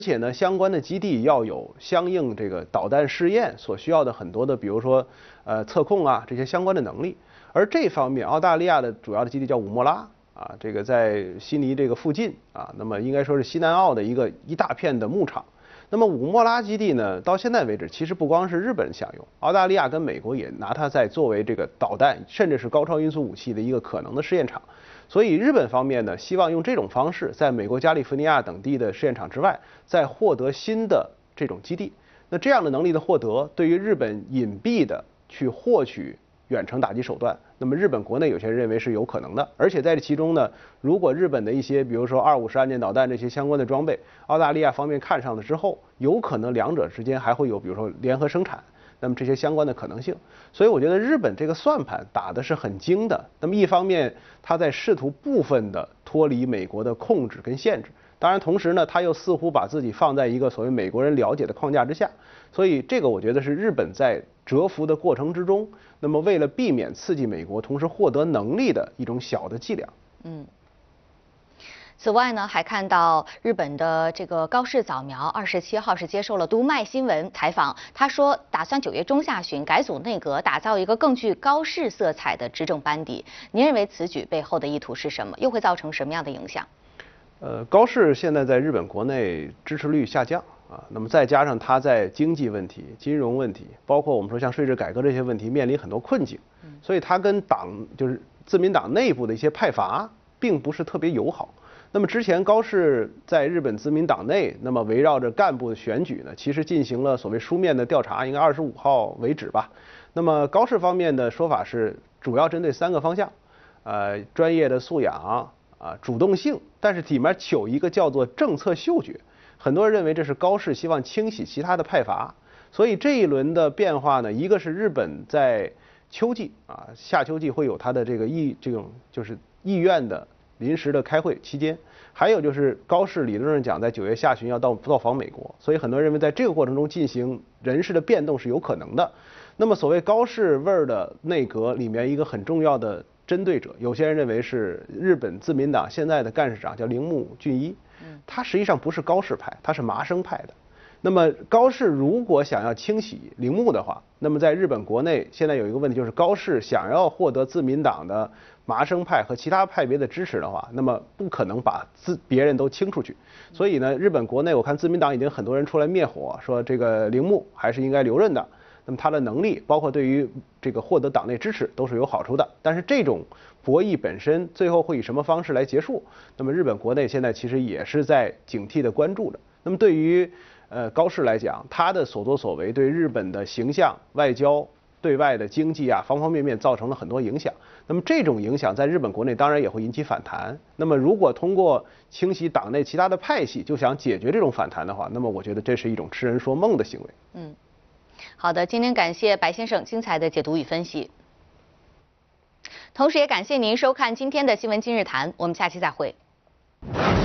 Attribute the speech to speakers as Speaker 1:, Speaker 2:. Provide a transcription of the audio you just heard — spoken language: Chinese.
Speaker 1: 且呢，相关的基地要有相应这个导弹试验所需要的很多的，比如说测控啊这些相关的能力。而这方面，澳大利亚的主要的基地叫武莫拉啊，这个在悉尼这个附近啊，那么应该说是西南澳的一大片的牧场。那么武莫拉基地呢，到现在为止，其实不光是日本享用，澳大利亚跟美国也拿它在作为这个导弹甚至是高超音速武器的一个可能的试验场。所以日本方面呢，希望用这种方式，在美国加利福尼亚等地的试验场之外，再获得新的这种基地。那这样的能力的获得，对于日本隐蔽的去获取远程打击手段，那么日本国内有些人认为是有可能的。而且在这其中呢，如果日本的一些，比如说250岸舰导弹这些相关的装备，澳大利亚方面看上了之后，有可能两者之间还会有，比如说联合生产。那么这些相关的可能性，所以我觉得日本这个算盘打的是很精的。那么一方面，他在试图部分的脱离美国的控制跟限制，当然同时呢，他又似乎把自己放在一个所谓美国人了解的框架之下。所以这个我觉得是日本在蛰伏的过程之中，那么为了避免刺激美国，同时获得能力的一种小的伎俩。
Speaker 2: 此外呢，还看到日本的这个高市早苗27号是接受了读卖新闻采访，他说打算9月中下旬改组内阁，打造一个更具高市色彩的执政班底。您认为此举背后的意图是什么？又会造成什么样的影响？
Speaker 1: 高市现在在日本国内支持率下降啊，那么再加上他在经济问题、金融问题，包括我们说像税制改革这些问题面临很多困境，所以他跟就是自民党内部的一些派阀并不是特别友好。那么之前高市在日本自民党内，那么围绕着干部的选举呢，其实进行了所谓书面的调查，应该25号为止吧。那么高市方面的说法是，主要针对3个方向，专业的素养啊，主动性，但是里面有一个叫做政策嗅觉。很多人认为这是高市希望清洗其他的派阀，所以这一轮的变化呢，一个是日本在秋季啊，夏秋季会有它的这种就是议院的临时的开会期间，还有就是高市理论上讲在9月下旬要到访美国，所以很多人认为在这个过程中进行人事的变动是有可能的。那么所谓高市味儿的内阁里面一个很重要的针对者，有些人认为是日本自民党现在的干事长叫铃木俊一，他实际上不是高市派，他是麻生派的。那么高市如果想要清洗铃木的话，那么在日本国内现在有一个问题，就是高市想要获得自民党的麻生派和其他派别的支持的话，那么不可能把别人都清出去。所以呢，日本国内我看自民党已经很多人出来灭火，说这个铃木还是应该留任的。那么他的能力，包括对于这个获得党内支持都是有好处的。但是这种博弈本身最后会以什么方式来结束？那么日本国内现在其实也是在警惕的关注着。那么对于高市来讲，他的所作所为对日本的形象、外交、对外的经济啊，方方面面造成了很多影响。那么这种影响在日本国内当然也会引起反弹。那么如果通过清洗党内其他的派系就想解决这种反弹的话，那么我觉得这是一种痴人说梦的行为。
Speaker 2: 好的，今天感谢白先生精彩的解读与分析，同时也感谢您收看今天的新闻今日谈，我们下期再会。